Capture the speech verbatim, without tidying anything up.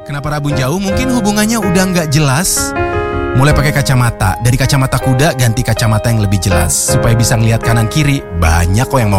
Kenapa rabun jauh? Mungkin hubungannya udah nggak jelas. Mulai pakai kacamata. Dari kacamata kuda ganti kacamata yang lebih jelas supaya bisa ngelihat kanan kiri. Banyak kok yang mau